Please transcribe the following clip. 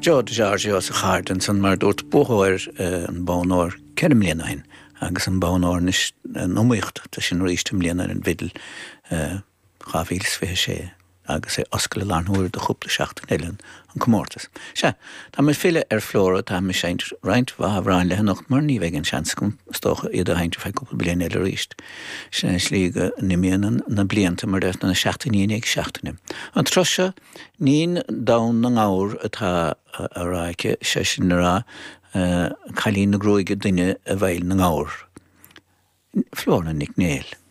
George os a chardan san mar dúirt buthir an bánóir ceir mblianain agus an bánóir is nóíocht tá sin ríiste mbliana an bhidal chavíil sé agus é oscail lánúir de chúpla seachtain eilean an comórtas. Se, tá mé fiile flóra tá mé séint reint bhráin le nacht mar ní bheith an seans gom stocha iad a hainte feh cúpla bliana eile ríist. Sin is líga nimíanaan na blianta mar réit na seachtaíine ag seachtaine. An troise níon dán na ngáir atá a ráice sé sin rá chailín na gróige duine a bhil na ngáir. Flóra nig néil.